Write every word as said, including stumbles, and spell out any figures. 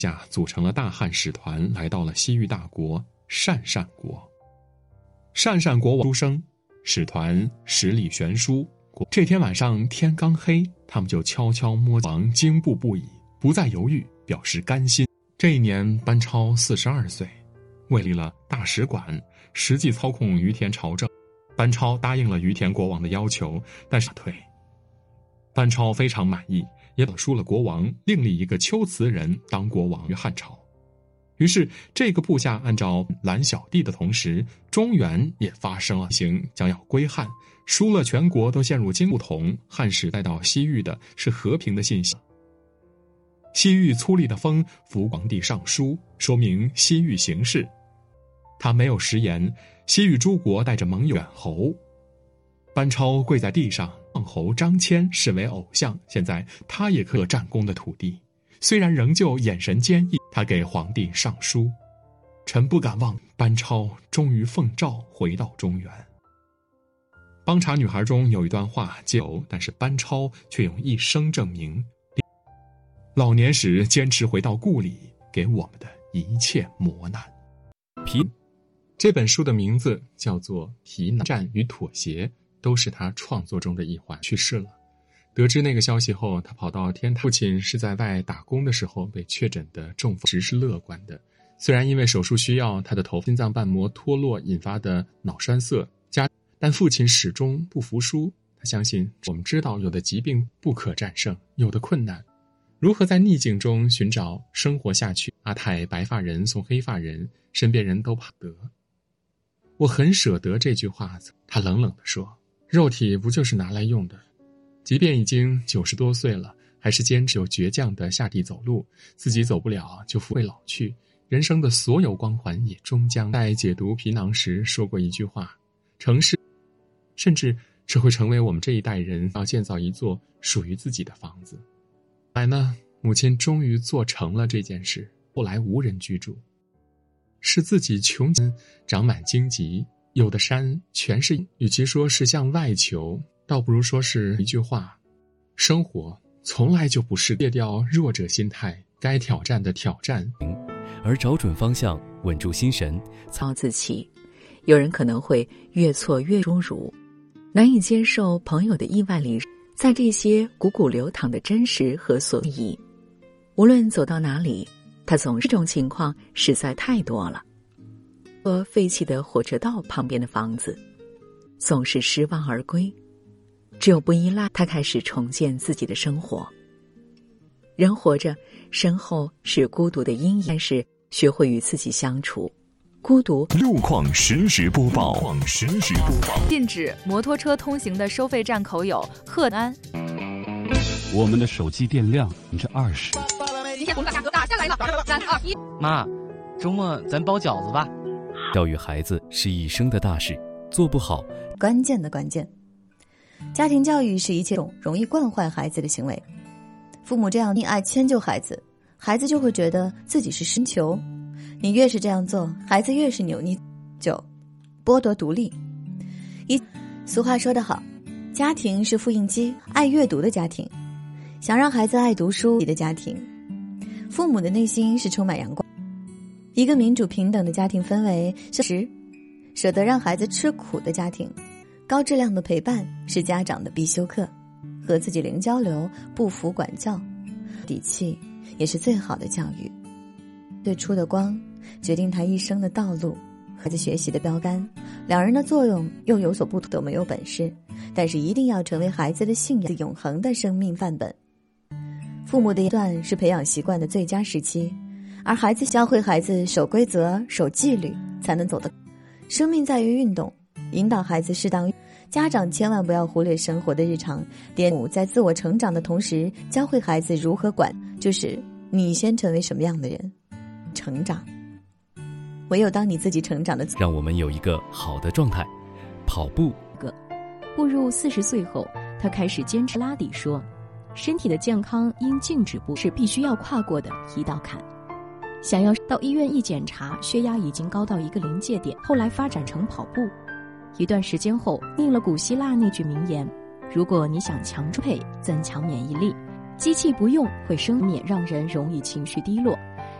下组成了大汉使团，来到了西域大国鄯善国。鄯善国王出生，使团十里悬殊。这天晚上天刚黑，他们就悄悄摸王惊怖不已，不再犹豫，表示甘心。这一年班超四十二岁，位立了大使馆，实际操控于田朝政。班超答应了于田国王的要求，但是退。班超非常满意，也保输了国王，另立一个龟兹人当国王于汉朝。于是这个部下按照拦小弟的同时，中原也发生了行将要归汉，输了全国都陷入惊不同。汉使带到西域的是和平的信息。西域粗粝的风拂皇帝上书，说明西域形势。他没有食言，西域诸国带着盟友远侯。班超跪在地上，望侯张骞视为偶像，现在他也克战功的土地，虽然仍旧眼神坚毅。他给皇帝上书，臣不敢忘。班超终于奉诏回到中原。帮察女孩中有一段话皆有，但是班超却用一生证明老年时坚持回到故里给我们的一切磨难。皮这本书的名字叫做《皮囊战与妥协》，都是他创作中的一环。去世了。得知那个消息后，他跑到天台。父亲是在外打工的时候被确诊的中风，直是乐观的。虽然因为手术需要，他的头心脏瓣膜脱落引发的脑栓塞加，但父亲始终不服输。他相信，我们知道有的疾病不可战胜，有的困难如何在逆境中寻找生活下去。阿泰白发人送黑发人，身边人都怕得。我很舍得这句话，他冷冷地说，肉体不就是拿来用的？即便已经九十多岁了，还是坚持有倔强的下地走路，自己走不了就会老去，人生的所有光环也终将。在解读皮囊时说过一句话，城市甚至这会成为我们这一代人要建造一座属于自己的房子。后来呢，母亲终于做成了这件事，后来无人居住，是自己穷尽长满荆棘，有的山全是，与其说是向外求，倒不如说是一句话，生活从来就不是戒掉弱者心态，该挑战的挑战， 而找准方向，稳住心神。 操自弃，有人可能会越挫越中辱，难以接受朋友的意外离世。在这些汩汩流淌的真实和所疑，无论走到哪里，他总是这种情况实在太多了。和废弃的火车道旁边的房子，总是失望而归。只有不依赖，他开始重建自己的生活。人活着，身后是孤独的阴影，但是学会与自己相处。孤独。 路况实时播报。路况实时播报。 禁止摩托车通行的收费站口有鹤安。 我们的手机电量百分之二十。 今天红卡价格打下来了，三二一。 妈，周末咱包饺子吧。 教育孩子是一生的大事，做不好， 关键的关键。家庭教育是一切容易惯坏孩子的行为。父母这样溺爱迁就孩子，孩子就会觉得自己是身球。你越是这样做，孩子越是扭捏，就剥夺独立。一俗话说得好，家庭是复印机，爱阅读的家庭，想让孩子爱读书的家庭，父母的内心是充满阳光。一个民主平等的家庭氛围是实舍得让孩子吃苦的家庭。高质量的陪伴是家长的必修课，和自己零交流，不服管教，底气也是最好的教育。最初的光决定他一生的道路，孩子学习的标杆，两人的作用又有所不同。都没有本事，但是一定要成为孩子的信仰，永恒的生命范本。父母的一段是培养习惯的最佳时期，而孩子教会孩子守规则、守纪律，才能走得。生命在于运动，引导孩子适当。家长千万不要忽略生活的日常，父母在自我成长的同时，教会孩子如何管，就是你先成为什么样的人，成长。唯有当你自己成长的， 让我们有一个好的状态。跑步。 步入四十岁后，他开始坚持。拉底说，身体的健康因静止不是必须要跨过的一道坎。想要到医院一检查，血压已经高到一个临界点，后来发展成跑步。一段时间后，应了古希腊那句名言，如果你想强配增强免疫力，机器不用会生免，让人容易情绪低落。